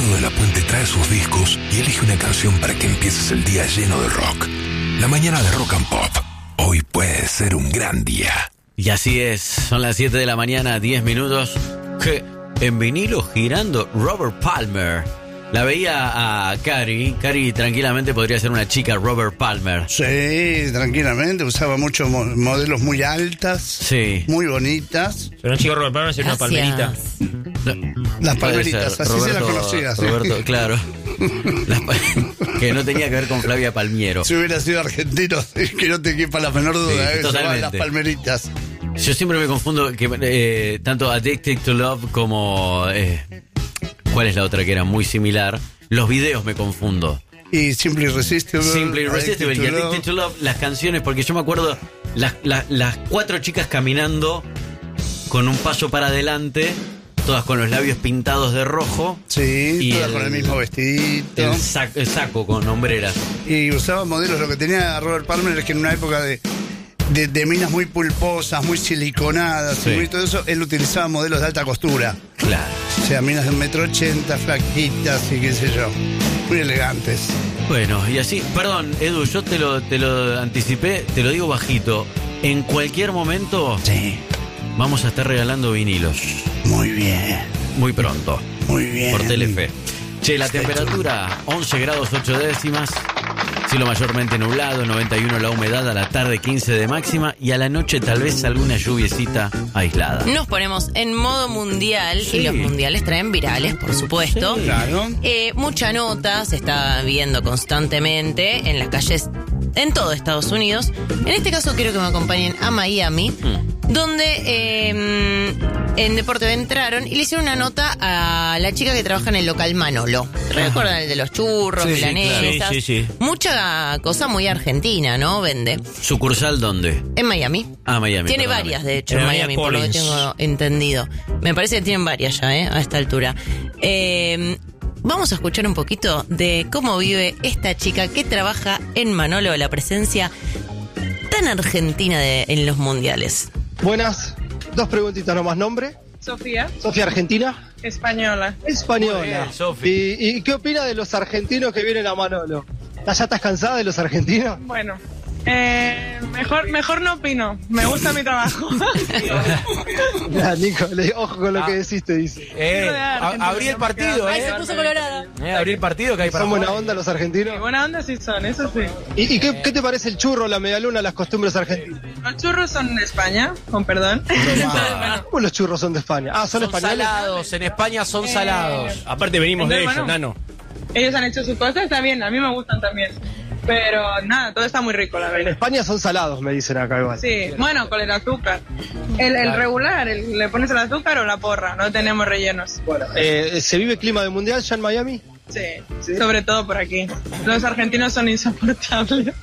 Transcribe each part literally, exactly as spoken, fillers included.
Bernardo de la Puente trae sus discos y elige una canción para que empieces el día lleno de rock. La mañana de Rock and Pop. Hoy puede ser un gran día. Y así es, son las siete de la mañana, diez minutos. Que en vinilo girando Robert Palmer. La veía a Cari. Cari tranquilamente podría ser una chica Robert Palmer. Sí, tranquilamente. Usaba muchos mo- modelos muy altas. Sí. Muy bonitas. Pero un chico Robert Palmer sería una palmerita. Las Puede palmeritas, ser, así Roberto, se las conocía. ¿sí? Roberto, claro. Las pa- que no tenía que ver con Flavia Palmiero. Si hubiera sido argentino, que no te quepa la menor duda, Sí, ¿eh? Eso, totalmente. las palmeritas. Yo siempre me confundo que eh, tanto Addicted to Love como eh, ¿cuál es la otra que era muy similar? Los videos me confundo. Y Simply Irresistible. Simply Irresistible y Addicted to Love, las canciones, porque yo me acuerdo las, las, las cuatro chicas caminando con un paso para adelante, todas con los labios pintados de rojo. Sí, y todas el- con el mismo vestidito. El, sac- el saco con hombreras. Y usaba modelos. Lo que tenía Robert Palmer es que en una época de, de, de minas muy pulposas, muy siliconadas, Sí. y muy todo eso, él utilizaba modelos de alta costura. Claro. O sea, minas de un metro ochenta, flaquitas y qué sé yo. Muy elegantes. Bueno, y así, perdón, Edu, yo te lo, te lo anticipé, te lo digo bajito. En cualquier momento Sí, vamos a estar regalando vinilos. muy bien, Muy pronto. muy bien. Por Telefe. Che, la temperatura once grados ocho décimas. Cielo mayormente nublado, noventa y uno la humedad, a la tarde quince de máxima y a la noche tal vez alguna lluviecita aislada. Nos ponemos en modo mundial Sí. y los mundiales traen virales, por supuesto. Claro. Eh, mucha nota se está viendo constantemente en las calles en todo Estados Unidos. En este caso quiero que me acompañen a Miami, Mm. donde eh, en Deporte entraron y le hicieron una nota a la chica que trabaja en el local Manolo. ¿Recuerdan el de los churros, Sí, sí, milanesas? claro. Sí, sí, sí. Mucha cosa muy argentina, ¿no? Vende. ¿Sucursal dónde? En Miami. Ah, Miami. Tiene perdóname. varias, de hecho, En en Avenida Miami, por lo que Collins. tengo entendido. Me parece que tienen varias ya, ¿eh? A esta altura. Eh, vamos a escuchar un poquito de cómo vive esta chica que trabaja en Manolo, la presencia tan argentina de, en los mundiales. Buenas, dos preguntitas nomás. ¿Nombre? Sofía, Sofía, Argentina. española. Española. Muy bien, Sofi. ¿Y, ¿Y qué opina de los argentinos que vienen a Manolo? ¿Ya estás cansada de los argentinos? Bueno, eh, mejor, mejor no opino. Me gusta mi trabajo. Ya, Nico, le digo, ojo con lo que decís, te dice. Eh, Quiero dar, a- gente, abrí el que partido, me eh. queda- Se puso colorada. Eh, abrí el partido que hay para ¿Son buena jugar. onda los argentinos? Buena onda sí son, eso sí. ¿Y, y qué, qué te parece el churro, la medialuna, las costumbres argentinas? Los churros son de España, con perdón. Bueno, ¿Cómo los churros son de España? Ah, ¿son, Son españoles? salados, en España son salados. Aparte venimos de Entonces, ellos, bueno. Nano. ellos han hecho su cosa, está bien, a mí me gustan también. Pero nada, todo está muy rico, la En verdad. España son salados, me dicen acá igual. Sí, bueno, con el azúcar. El, el regular, el- ¿le pones el azúcar o la porra? No tenemos rellenos. Bueno, eh, ¿se vive clima de mundial ya en Miami? Sí, sobre todo por aquí. Los argentinos son insoportables.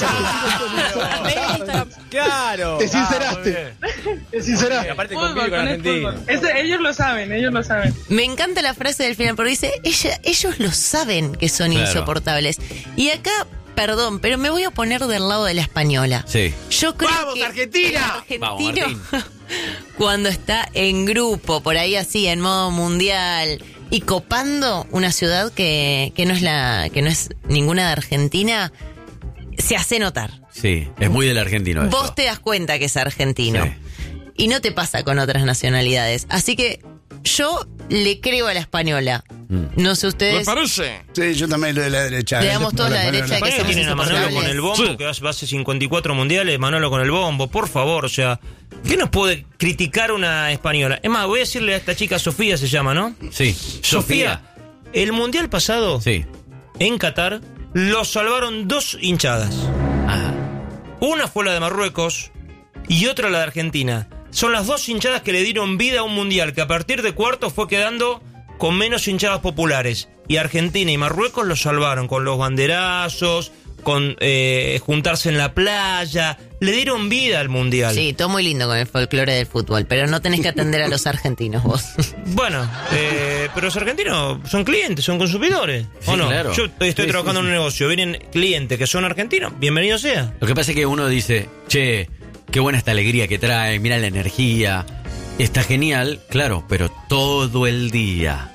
Claro. Te sinceraste. Te sinceraste. Aparte Fútbol, convive con con el Argentina. fútbol. Ese- ellos lo saben, ellos lo saben. Me encanta la frase del final, porque dice, ella, ellos lo saben que son Claro. insoportables. Y acá, perdón, pero me voy a poner del lado de la española. Sí. Yo creo ¡Vamos, que Argentina! el Vamos, argentino, Martín. cuando está en grupo, por ahí así, en modo mundial, y copando una ciudad que, que no es la, que no es ninguna de Argentina, se hace notar. Sí, es muy del argentino eso. Vos te das cuenta que es argentino. Sí. Y no te pasa con otras nacionalidades. Así que yo le creo a la española. Mm. No sé ustedes. parece? Sí, yo también lo de la derecha. Le ¿eh? damos toda la Para- derecha para- que somos Tienen a Manolo insoportables. con el bombo, que hace hace cincuenta y cuatro mundiales, Manolo con el bombo, por favor, o sea, ¿qué nos puede criticar una española? Es más, voy a decirle a esta chica, Sofía se llama, ¿no? Sí. Sofía, el mundial pasado, Sí. en Qatar, lo salvaron dos hinchadas. Ajá. Una fue la de Marruecos y otra la de Argentina. Son las dos hinchadas que le dieron vida a un mundial que a partir de cuartos fue quedando con menos hinchadas populares. Y Argentina y Marruecos lo salvaron con los banderazos, con eh, juntarse en la playa. Le dieron vida al mundial. Sí, todo muy lindo con el folclore del fútbol, pero no tenés que atender a los argentinos vos. Bueno, eh, pero los argentinos son clientes, son consumidores. Sí, ¿O no? claro. Yo estoy Sí, trabajando sí, en un negocio, vienen clientes que son argentinos, bienvenido sea. Lo que pasa es que uno dice, che, qué buena esta alegría que trae, mira la energía, está genial, claro, pero todo el día,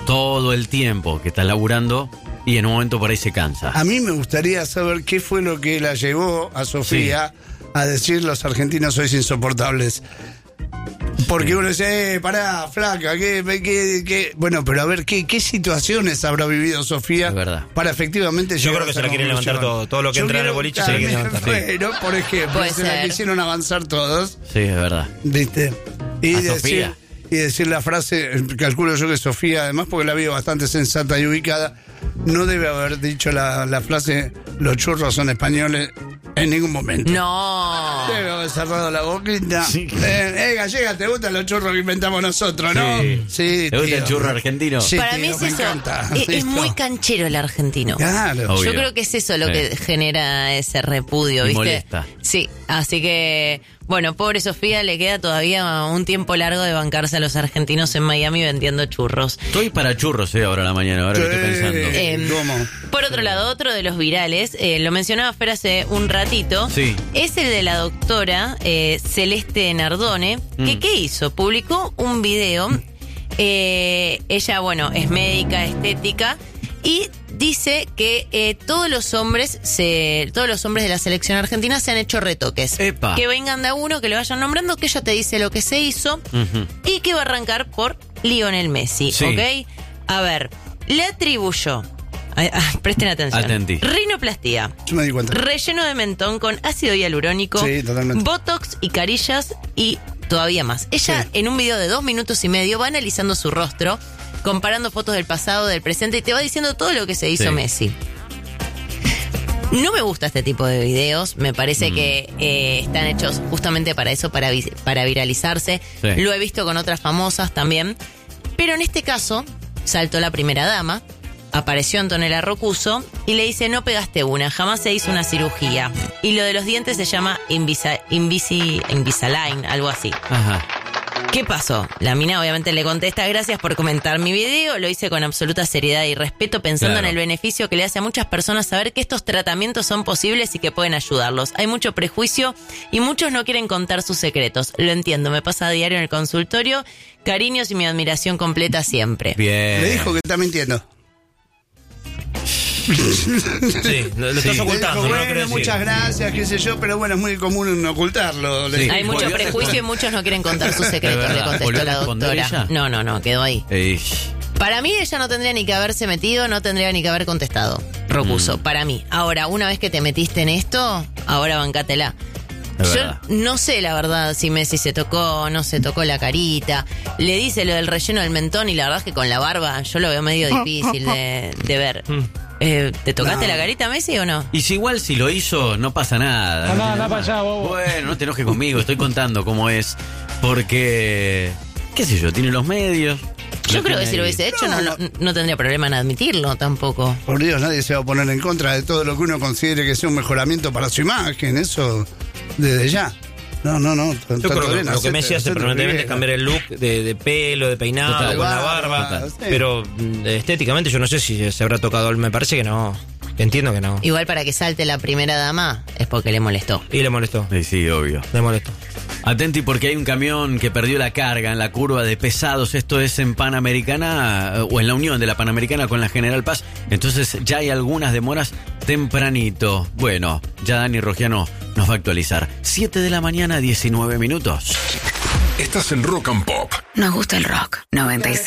todo el tiempo que está laburando y en un momento por ahí se cansa. A mí me gustaría saber qué fue lo que la llevó a Sofía a decir los argentinos sois insoportables. Porque uno dice, eh, pará, flaca, ¿qué, qué, qué? Bueno, pero a ver, ¿qué, ¿qué situaciones habrá vivido Sofía Es verdad. para efectivamente Yo llegar creo que a se esa la quieren conclusión? levantar todo. Todo lo que Yo entra en el quiero boliche se la quieren también, levantar. Bueno, por ejemplo, Puede se la ser. quisieron avanzar todos, Sí, es verdad. ¿viste? Y A decir, Sofía. y decir la frase, calculo yo que Sofía, además porque la veo bastante sensata y ubicada, no debe haber dicho la, la frase, los churros son españoles, en ningún momento. No. Debe haber cerrado la boquita. Eh, eh, gallega, ¿te gustan los churros que inventamos nosotros, no? Sí. Sí, ¿Te gusta tío. el churro argentino? Sí, Para tío, mí es me eso. encanta. Es, es Listo. muy canchero el argentino. Claro. Obvio. Yo creo que es eso lo Sí. que genera ese repudio, Y ¿viste? molesta. Sí, así que, bueno, pobre Sofía, le queda todavía un tiempo largo de bancarse a los argentinos en Miami vendiendo churros. Estoy para churros, eh, ahora a la mañana, ahora que estoy pensando. Eh, Em, ¿Cómo? Por otro lado, otro de los virales, eh, lo mencionaba Fer hace un ratito, Sí. es el de la doctora eh, Celeste Nardone, que Mm. ¿qué hizo? Publicó un video, eh, ella, bueno, es médica, estética, y dice que eh, todos los hombres se, todos los hombres de la selección argentina se han hecho retoques. Epa. Que vengan de a uno, que lo vayan nombrando, que ella te dice lo que se hizo, Ujú. y que va a arrancar por Lionel Messi, Sí. ¿ok? A ver, le atribuyó, ay, ay, presten atención, Atenti. rinoplastia, Yo me di cuenta. relleno de mentón con ácido hialurónico, Sí, totalmente. botox y carillas y todavía más. Ella Sí. en un video de dos minutos y medio va analizando su rostro, comparando fotos del pasado, del presente y te va diciendo todo lo que se hizo Sí. Messi. No me gusta este tipo de videos, me parece Mm. que eh, están hechos justamente para eso, para, vi- para viralizarse. Sí. Lo he visto con otras famosas también. Pero en este caso, saltó la primera dama, apareció Antonella Rocuso y le dice, no pegaste una, jamás se hizo una cirugía. Y lo de los dientes se llama Invisa, Invisi, Invisalign, algo así. Ajá. ¿Qué pasó? La mina obviamente le contesta, gracias por comentar mi video, lo hice con absoluta seriedad y respeto pensando Claro. en el beneficio que le hace a muchas personas saber que estos tratamientos son posibles y que pueden ayudarlos. Hay mucho prejuicio y muchos no quieren contar sus secretos. Lo entiendo, me pasa a diario en el consultorio. Cariños y mi admiración completa siempre. Bien. Le dijo que está mintiendo. Sí, lo, lo estás Sí. ocultando, Le dijo, no lo bueno, querés decir. muchas gracias, qué sé yo, pero bueno, es muy común ocultarlo. Le Sí. dijo. Hay mucho ¿Volvió a prejuicio y muchos no quieren contar sus secretos, Es le verdad. contestó ¿Volvió a la responder doctora. ella? No, no, no, quedó ahí. Eish. Para mí ella no tendría ni que haberse metido, no tendría ni que haber contestado. Rocuso, Mm. para mí. Ahora, una vez que te metiste en esto, ahora bancátela. Es Yo verdad. no sé la verdad si Messi se tocó o no se tocó la carita. Le dice lo del relleno del mentón y la verdad es que con la barba yo lo veo medio difícil de, de ver. Eh, ¿Te tocaste No. la carita, Messi, o no? Y si igual si lo hizo, no pasa nada. Andá, andá para allá, bobo. Bueno, no te enojes conmigo, estoy contando cómo es. Porque, qué sé yo, tiene los medios. Yo lo creo que tiene si lo ahí. hubiese hecho No. no, no, no tendría problema en admitirlo tampoco. Por Dios, nadie se va a poner en contra de todo lo que uno considere que sea un mejoramiento para su imagen, eso desde ya. No, no, no. Yo creo que lo que Messi hace permanentemente es cambiar el look de, de pelo, de peinado, Total. con la Barba, barba. sí. Pero mm, estéticamente yo no sé si se habrá tocado. Me parece que no. Entiendo que no. Igual para que salte la primera dama es porque le molestó. Y le molestó. Sí, sí, obvio. Le molestó. Atenti porque hay un camión que perdió la carga en la curva de pesados. Esto es en Panamericana eh, o en la unión de la Panamericana con la General Paz. Entonces ya hay algunas demoras tempranito. Bueno, ya Dani Rogiano nos va a actualizar. siete de la mañana, diecinueve minutos. Estás en Rock and Pop. Nos gusta el rock. noventa y seis.